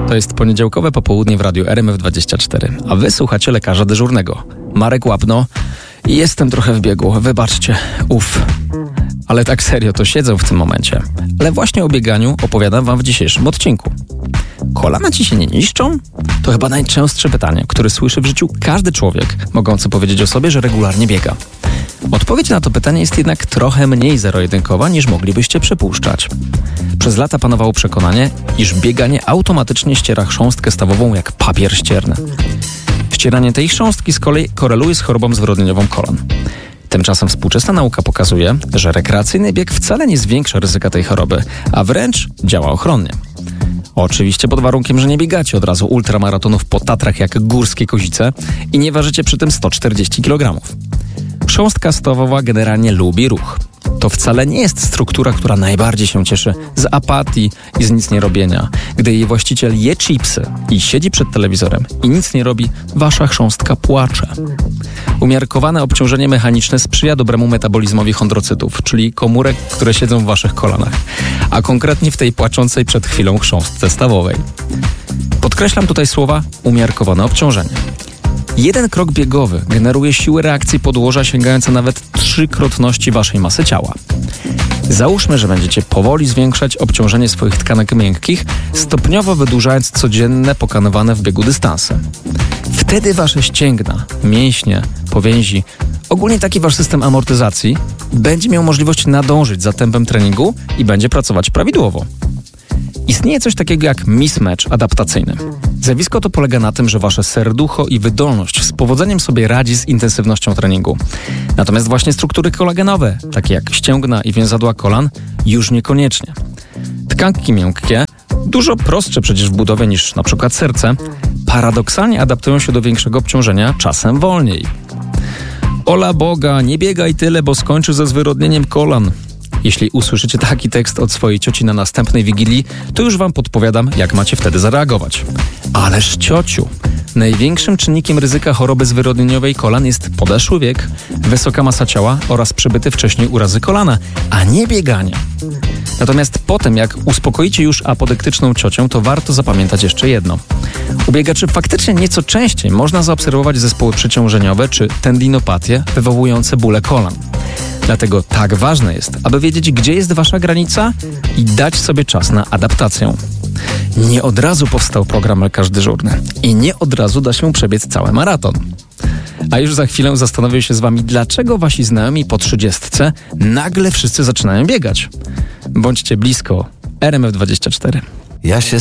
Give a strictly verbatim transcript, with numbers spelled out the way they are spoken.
To jest poniedziałkowe popołudnie w radiu R M F dwadzieścia cztery, a wy słuchacie lekarza dyżurnego. Marek Łapno i jestem trochę w biegu, wybaczcie, uff. Ale tak serio, to siedzę w tym momencie. Ale właśnie o bieganiu opowiadam wam w dzisiejszym odcinku. Kolana ci się nie niszczą? To chyba najczęstsze pytanie, które słyszy w życiu każdy człowiek, mogący powiedzieć o sobie, że regularnie biega. Odpowiedź na to pytanie jest jednak trochę mniej zero-jedynkowa, niż moglibyście przypuszczać. Przez lata panowało przekonanie, iż bieganie automatycznie ściera chrząstkę stawową jak papier ścierny. Ścieranie tej chrząstki z kolei koreluje z chorobą zwyrodnieniową kolan. Tymczasem współczesna nauka pokazuje, że rekreacyjny bieg wcale nie zwiększa ryzyka tej choroby, a wręcz działa ochronnie. Oczywiście pod warunkiem, że nie biegacie od razu ultramaratonów po Tatrach jak górskie kozice i nie ważycie przy tym sto czterdzieści kilogramów. Chrząstka stawowa generalnie lubi ruch. To wcale nie jest struktura, która najbardziej się cieszy z apatii i z nic nie robienia. Gdy jej właściciel je chipsy i siedzi przed telewizorem i nic nie robi, wasza chrząstka płacze. Umiarkowane obciążenie mechaniczne sprzyja dobremu metabolizmowi chondrocytów, czyli komórek, które siedzą w waszych kolanach, a konkretnie w tej płaczącej przed chwilą chrząstce stawowej. Podkreślam tutaj słowa umiarkowane obciążenie. Jeden krok biegowy generuje siłę reakcji podłoża sięgające nawet trzykrotności waszej masy ciała. Załóżmy, że będziecie powoli zwiększać obciążenie swoich tkanek miękkich, stopniowo wydłużając codzienne pokonywane w biegu dystanse. Wtedy wasze ścięgna, mięśnie, powięzi, ogólnie taki wasz system amortyzacji będzie miał możliwość nadążyć za tempem treningu i będzie pracować prawidłowo. Istnieje coś takiego jak mismatch adaptacyjny. Zjawisko to polega na tym, że wasze serducho i wydolność z powodzeniem sobie radzi z intensywnością treningu. Natomiast właśnie struktury kolagenowe, takie jak ścięgna i więzadła kolan, już niekoniecznie. Tkanki miękkie, dużo prostsze przecież w budowie niż na przykład serce, paradoksalnie adaptują się do większego obciążenia, czasem wolniej. Ola Boga, nie biegaj tyle, bo skończy ze zwyrodnieniem kolan. Jeśli usłyszycie taki tekst od swojej cioci na następnej wigilii, to już wam podpowiadam, jak macie wtedy zareagować. Ależ ciociu, największym czynnikiem ryzyka choroby zwyrodnieniowej kolan jest podeszły wiek, wysoka masa ciała oraz przebyte wcześniej urazy kolana, a nie bieganie. Natomiast potem, jak uspokoicie już apodyktyczną ciocią, to warto zapamiętać jeszcze jedno. U biegaczy faktycznie nieco częściej można zaobserwować zespoły przeciążeniowe czy tendinopatie wywołujące bóle kolan. Dlatego tak ważne jest, aby wiedzieć, gdzie jest wasza granica i dać sobie czas na adaptację. Nie od razu powstał program Lekarz Dyżurny i nie od razu da się przebiec cały maraton. A już za chwilę zastanowię się z wami, dlaczego wasi znajomi po trzydziestce nagle wszyscy zaczynają biegać. Bądźcie blisko. R M F dwadzieścia cztery. Ja się